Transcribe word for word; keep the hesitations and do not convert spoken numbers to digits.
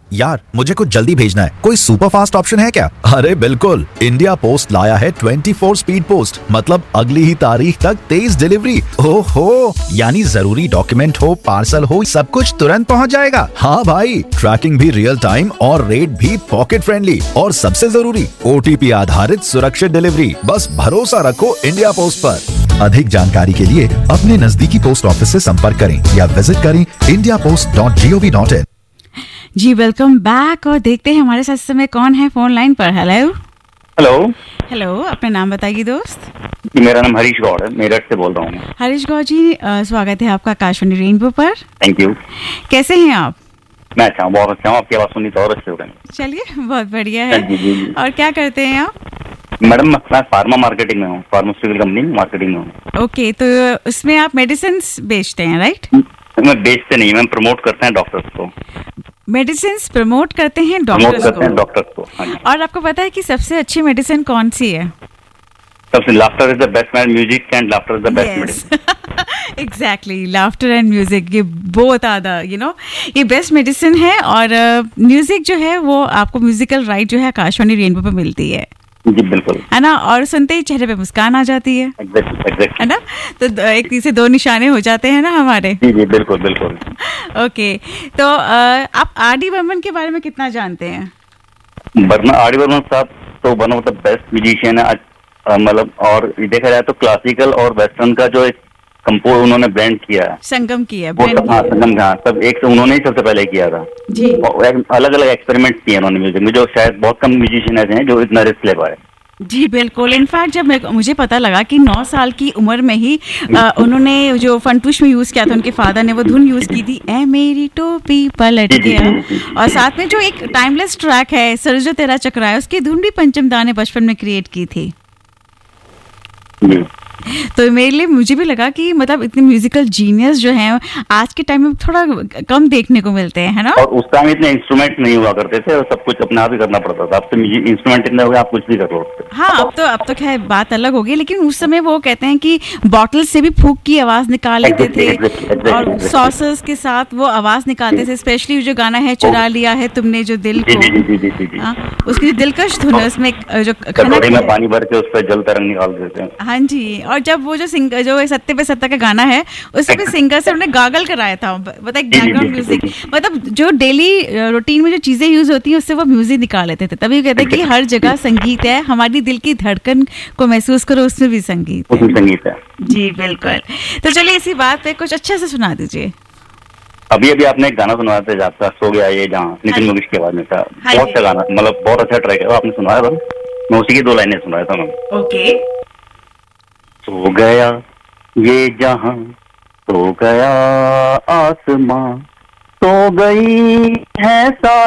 यार मुझे कुछ जल्दी भेजना है, कोई सुपर फास्ट ऑप्शन है क्या? अरे बिल्कुल, इंडिया पोस्ट लाया है चौबीस स्पीड पोस्ट, मतलब अगली ही तारीख तक तेज डिलीवरी। ओहो, यानी जरूरी डॉक्यूमेंट हो, पार्सल हो, सब कुछ तुरंत पहुंच जाएगा। हाँ भाई, ट्रैकिंग भी रियल टाइम और रेट भी पॉकेट फ्रेंडली, और सबसे जरूरी ओटीपी आधारित सुरक्षित डिलीवरी। बस भरोसा रखो इंडिया पोस्ट पर। अधिक जानकारी के लिए अपने नजदीकी पोस्ट ऑफिस से संपर्क करें या विजिट करें India post dot G O V dot in. Ji welcome back, और देखते हैं हमारे साथ इस समय कौन है फोन लाइन पर। हेलो हेलो हेलो, अपना नाम बताइए दोस्त। मेरा नाम हरीश गौड़ है, मेरठ से बोल रहा हूँ। हरीश गौड़ जी, अ, स्वागत है आपका आकाशवाणी रेनबो पर। Thank you. कैसे हैं आप? मैं अच्छा हूँ, बहुत अच्छा हूँ। आपकी आवाज सुनी तो और अच्छे हो गए। चलिए, बहुत बढ़िया है। जी, जी, जी। और क्या करते हैं आप? मैडम मैं फार्मा मार्केटिंग में हूँ, फार्मास्यूटिकल कंपनी मार्केटिंग में हूँ। ओके, तो उसमें आप मेडिसिन बेचते हैं, राइट? मैं बेचते नहीं, मैं प्रमोट करते हैं डॉक्टर्स को। मेडिसिन प्रमोट करते हैं प्रमोट डॉक्टर्स करते हैं को। डॉक्टर्स को। हाँ जी। और आपको पता है कि सबसे अच्छी मेडिसिन कौन सी है? सबसे laughter is the best man, music and laughter is the best medicine. Exactly, laughter and music, ये both are the you know ये बेस्ट मेडिसिन है। और म्यूजिक uh, जो है वो आपको म्यूजिकल राइट जो है आकाशवाणी रेनबो पे मिलती है, जी बिल्कुल, है ना? और सुनते ही चेहरे पे मुस्कान आ जाती है, एग्जैक्टली एग्जैक्टली, है ना? तो द- एक से दो निशाने हो जाते हैं ना हमारे। जी जी बिल्कुल बिल्कुल। ओके, तो uh, आप आर डी बर्मन के बारे में कितना जानते हैं? बर्मन आर डी बर्मन साहब तो one of the best musician है आज, अ, मतलब, और देखा जाए तो क्लासिकल और वेस्टर्न का जो एक कंपोज उन्होंने ब्लेंड किया है, संगम की है, वो blend सब, हाँ की है। संगम, हाँ सब एक से उन्होंने ही सबसे पहले किया था। जी अलग अलग एक्सपेरिमेंट किए उन्होंने म्यूजिक में, जो शायद बहुत कम म्यूजिशियन ऐसे हैं जो इतना रिस्क ले पाए। जी बिल्कुल। इनफैक्ट जब मेरे को- मुझे पता लगा कि नौ साल की उम्र में ही अ, उन्होंने जो फंटूश में यूज किया था, उनके फादर ने वो धुन यूज की थी, ए मेरी टोपी पलट जी, जी, गया। जी, जी, जी। और साथ में जो एक टाइमलेस ट्रैक है, सर जो तेरा चकराया, उसकी धुन भी पंचम दा ने बचपन में क्रिएट की थी। जी तो मेरे लिए मुझे भी लगा कि मतलब इतने म्यूजिकल जीनियस जो हैं आज के टाइम में थोड़ा कम देखने को मिलते हैं, है ना? और उस टाइम इतने इंस्ट्रूमेंट नहीं हुआ करते थे और सब कुछ अपने आप ही करना पड़ता था। अब तो इंस्ट्रूमेंट इतने हो गए, आप कुछ भी कर लो उससे। हाँ, अब तो अब तो खैर बात अलग हो गई, लेकिन उस समय वो कहते हैं कि बॉटल से भी फूंक की आवाज निकाल लेते Exactly, थे, exactly, exactly, और exactly. सॉसर्स के साथ वो आवाज निकालते थे। स्पेशली जो गाना है चुरा लिया है तुमने जो दिल जी जी को, जी जी जी जी। हाँ, उसकी जो दिलकश धुन है उसमें एक, जो कटोरी खनक में है। पानी भर के उस पर जल तरंग निकाल देते हैं। हाँ जी, और जब वो जो सिंगर जो सत्ते पे सत्ता का गाना है, उससे भी सिंगर से उन्होंने गागल कराया था, बताए जी, जी, बैकग्राउंड जी, म्यूजिक। जी, जी। मतलब जो डेली रूटीन में जो चीजें यूज होती हैं उससे वो म्यूजिक निकाल लेते थे। तभी कहते हैं कि हर जगह संगीत है, हमारी दिल की धड़कन को महसूस करो, उसमें भी संगीत है। उसमें संगीत है। जी बिल्कुल। तो चलिए इसी बात पे कुछ अच्छा से सुना दीजिए। अभी अभी आपने एक गाना सुनाया था, जाता सो गया ये जहाँ, नितिन हाँ। मुकेश की आवाज में था। हाँ बहुत जी। अच्छा गाना, मतलब बहुत अच्छा ट्रैक है, वो आपने सुनाया था। मैं उसी की दो लाइनें सुनाया था मैं। ओके। सो गया ये जहां, सो गया आसमां, सो गई है सा